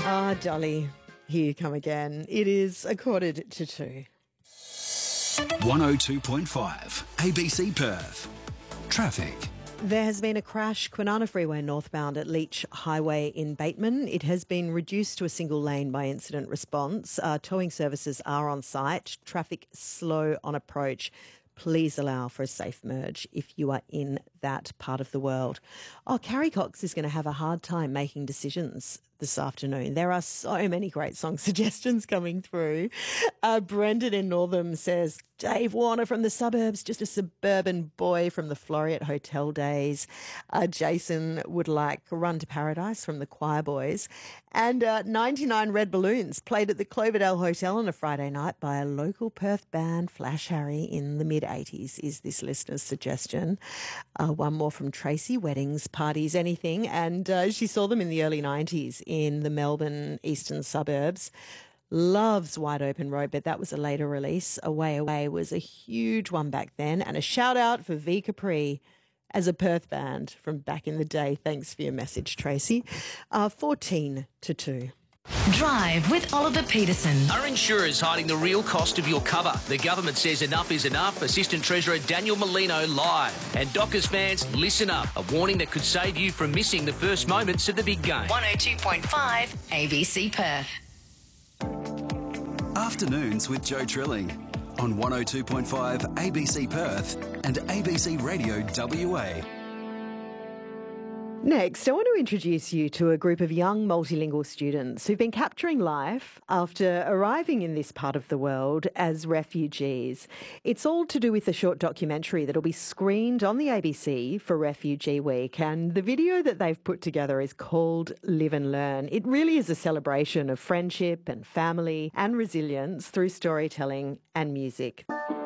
Ah, Dolly, here you come again. It is 1:45. 102.5 ABC Perth. Traffic. There has been a crash, Kwinana Freeway northbound at Leach Highway in Bateman. It has been reduced to a single lane by incident response. Towing services are on site. Traffic slow on approach. Please allow for a safe merge if you are in that part of the world. Oh, Carrie Cox is going to have a hard time making decisions this afternoon. There are so many great song suggestions coming through. Brendan in Northam says, Dave Warner from the suburbs, just a suburban boy from the Floriat Hotel days. Jason would like Run to Paradise from the Choir Boys. And 99 Red Balloons played at the Cloverdale Hotel on a Friday night by a local Perth band, Flash Harry, in the mid-80s is this listener's suggestion. One more from Tracy, Weddings, Parties, Anything. And she saw them in the early 90s in the Melbourne eastern suburbs. Loves Wide Open Road, but that was a later release. Away Away was a huge one back then. And a shout out for V Capri as a Perth band from back in the day. Thanks for your message, Tracy. 14 to 2. Drive with Oliver Peterson. Are insurers hiding the real cost of your cover? The government says enough is enough. Assistant Treasurer Daniel Molino live. And Dockers fans, listen up. A warning that could save you from missing the first moments of the big game. 102.5 ABC Perth. Afternoons with Joe Trilling on 102.5 ABC Perth and ABC Radio WA. Next, I want to introduce you to a group of young multilingual students who've been capturing life after arriving in this part of the world as refugees. It's all to do with a short documentary that'll be screened on the ABC for Refugee Week, and the video that they've put together is called Live and Learn. It really is a celebration of friendship and family and resilience through storytelling and music.